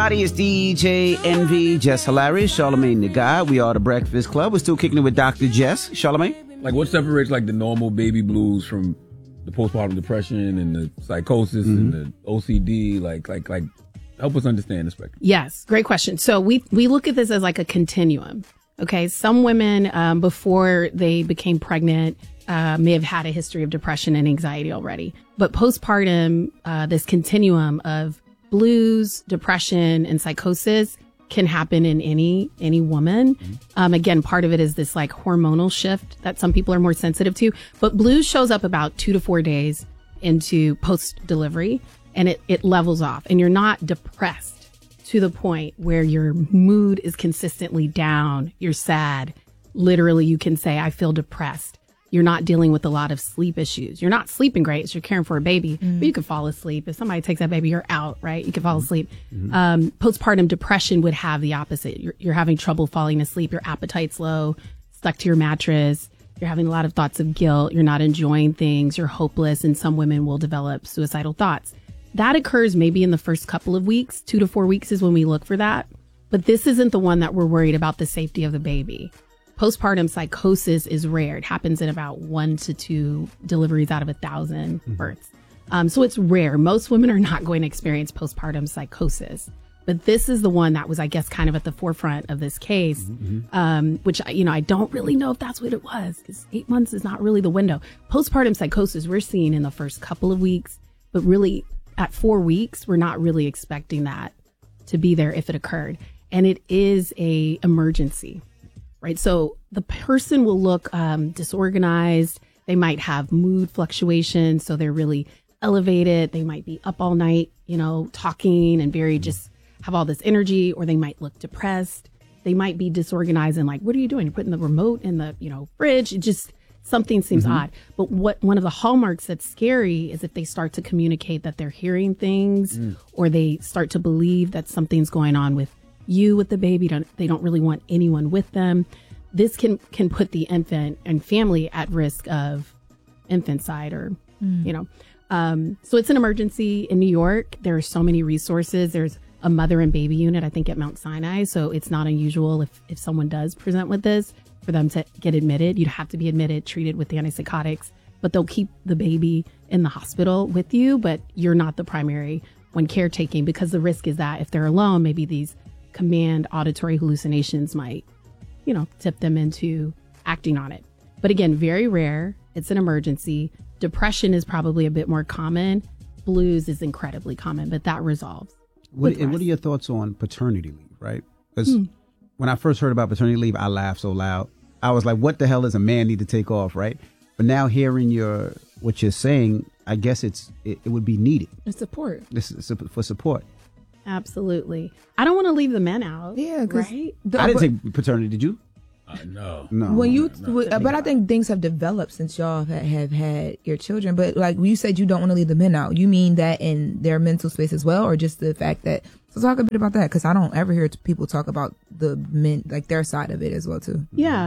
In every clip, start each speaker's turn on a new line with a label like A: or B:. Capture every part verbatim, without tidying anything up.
A: everybody. It's D J Envy, Jess Hilarious, Charlamagne the Guy. We are the Breakfast Club. We're still kicking it with Doctor Jess. Charlamagne?
B: Like, what separates, like, the normal baby blues from the postpartum depression and the psychosis mm-hmm. and the O C D? Like, like, like, help us understand the spectrum.
C: Yes, great question. So we, we look at this as like a continuum. Okay, some women, um, before they became pregnant, uh, may have had a history of depression and anxiety already. But postpartum, uh, this continuum of blues, depression, and psychosis can happen in any any woman. Mm-hmm. Um, again, part of it is this like hormonal shift that some people are more sensitive to. But blues shows up about two to four days into post-delivery, and it, it levels off. And you're not depressed to the point where your mood is consistently down. You're sad. Literally, you can say, I feel depressed. You're not dealing with a lot of sleep issues. You're not sleeping great. So you're caring for a baby, mm-hmm. but you could fall asleep. If somebody takes that baby, you're out, right? You can fall asleep. Mm-hmm. Um, postpartum depression would have the opposite. You're, you're having trouble falling asleep. Your appetite's low, stuck to your mattress. You're having a lot of thoughts of guilt. You're not enjoying things. You're hopeless. And some women will develop suicidal thoughts. That occurs maybe in the first couple of weeks. Two to four weeks is when we look for that. But this isn't the one that we're worried about the safety of the baby. Postpartum psychosis is rare. It happens in about one to two deliveries out of a thousand mm-hmm. births. Um, so it's rare. Most women are not going to experience postpartum psychosis. But this is the one that was, I guess, kind of at the forefront of this case, mm-hmm. um, which, you know, I don't really know if that's what it was, because eight months is not really the window. Postpartum psychosis we're seeing in the first couple of weeks, but really at four weeks, we're not really expecting that to be there if it occurred. And it is a emergency. Right. So the person will look um, disorganized. They might have mood fluctuations. So they're really elevated. They might be up all night, you know, talking and very just have all this energy, or they might look depressed. They might be disorganized and like, what are you doing? You're putting the remote in the, you know, fridge. It just something seems mm-hmm. odd. But what one of the hallmarks that's scary is if they start to communicate that they're hearing things mm. or they start to believe that something's going on with you with the baby. Don't, they don't really want anyone with them. This can, can put the infant and family at risk of infanticide or, mm. you know. Um, so it's an emergency in New York. There are so many resources. There's a mother and baby unit, I think, at Mount Sinai. So it's not unusual if, if someone does present with this for them to get admitted. You'd have to be admitted, treated with the antipsychotics, but they'll keep the baby in the hospital with you, but you're not the primary when caretaking, because the risk is that if they're alone, maybe these command auditory hallucinations might, you know, tip them into acting on it. But again, very rare. It's an emergency. Depression is probably a bit more common. Blues is incredibly common, but that resolves.
A: What, and what are your thoughts on paternity leave, right? Because hmm. when I first heard about paternity leave, I laughed so loud. I was like, what the hell does a man need to take off, right? But now hearing your what you're saying, I guess it's it, it would be needed.
D: It's support.
A: This is for support.
C: Absolutely. I don't want to leave the men out.
D: Yeah,
C: right?
D: The,
A: I didn't take paternity. Did you?
B: Uh, no.
A: No.
D: When you,
B: no, no.
D: but I think things have developed since y'all have, have had your children. But like you said, you don't want to leave the men out. You mean that in their mental space as well, or just the fact that? So talk a bit about that, because I don't ever hear people talk about the men, like their side of it as well too.
C: Yeah.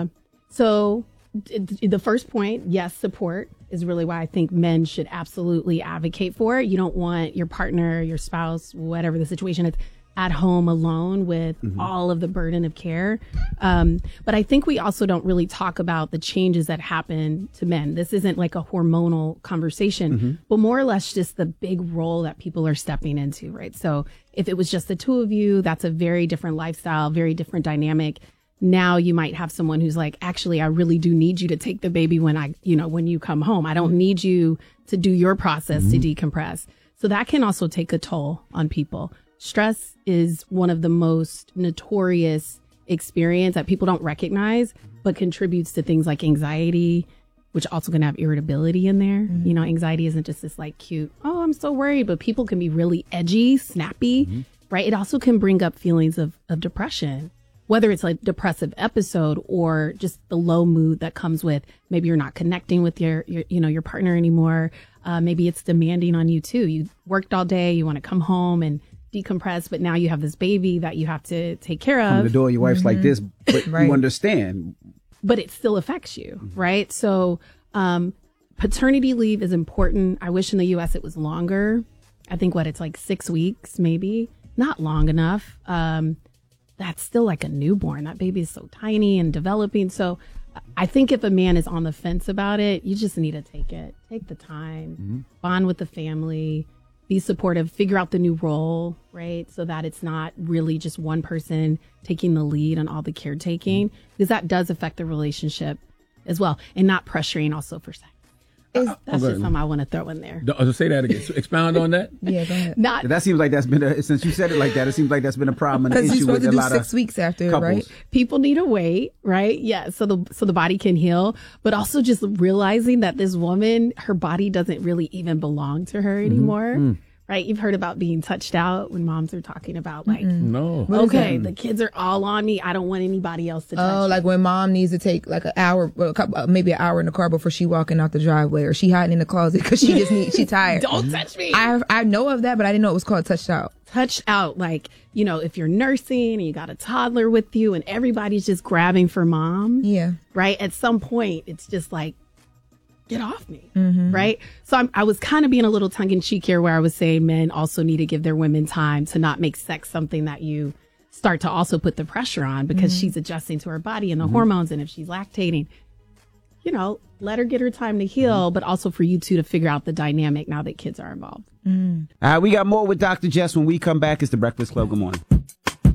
C: So the first point, yes, support is really why I think men should absolutely advocate for it. You don't want your partner, your spouse, whatever the situation is, at home alone with mm-hmm. all of the burden of care. Um, but I think we also don't really talk about the changes that happen to men. This isn't like a hormonal conversation, mm-hmm. but more or less just the big role that people are stepping into, right? So if it was just the two of you, that's a very different lifestyle, very different dynamic. Now you might have someone who's like, actually, I really do need you to take the baby when I, you know, when you come home. I don't need you to do your process mm-hmm. to decompress. So that can also take a toll on people. Stress is one of the most notorious experience that people don't recognize, but contributes to things like anxiety, which also can have irritability in there. Mm-hmm. You know, anxiety isn't just this like cute, oh, I'm so worried, but people can be really edgy, snappy, mm-hmm. right? It also can bring up feelings of, of depression, whether it's a depressive episode or just the low mood that comes with maybe you're not connecting with your, your you know, your partner anymore. Uh, maybe it's demanding on you too. You worked all day, you want to come home and decompress, but now you have this baby that you have to take care of.
A: Come to the door, your wife's mm-hmm. like this, but right. you understand.
C: But it still affects you, mm-hmm. right? So um, paternity leave is important. I wish in the U S it was longer. I think what it's like six weeks maybe not long enough. Um, that's still like a newborn. That baby is so tiny and developing. So I think if a man is on the fence about it, you just need to take it. Take the time, mm-hmm. bond with the family, be supportive, figure out the new role, right? So that it's not really just one person taking the lead on all the caretaking, mm-hmm. because that does affect the relationship as well. And not pressuring also for sex. Is, that's just something I want to throw in there.
B: I'll just say that again. So expound on that.
D: Yeah, go ahead.
C: Not,
A: that seems like that's been a, since you said it like that, it seems like that's been a problem and an issue with a lot of
D: Because you're supposed to do six weeks after,
A: couples.
D: Right?
C: People need to wait, right? Yeah, so the so the body can heal, but also just realizing that this woman, her body doesn't really even belong to her anymore. Mm-hmm. Mm. Right? You've heard about being touched out when moms are talking about like,
D: Mm-mm.
B: no,
C: okay, the kids are all on me. I don't want anybody else to touch
D: Oh, like
C: me.
D: when mom needs to take like an hour, well, a couple, maybe an hour in the car before she walking out the driveway, or she hiding in the closet because she just need, she tired.
C: Don't touch me.
D: I I know of that, but I didn't know it was called touched out.
C: Touched out, like, you know, if you're nursing and you got a toddler with you and everybody's just grabbing for mom.
D: Yeah.
C: Right? At some point, it's just like, get off me, mm-hmm. right? So I'm, I was kind of being a little tongue-in-cheek here where I was saying men also need to give their women time to not make sex something that you start to also put the pressure on because mm-hmm. she's adjusting to her body and the mm-hmm. hormones, and if she's lactating, you know, let her get her time to heal, mm-hmm. but also for you two to figure out the dynamic now that kids are involved.
A: Mm. All right, we got more with Doctor Jess when we come back. It's The Breakfast Club. Good morning.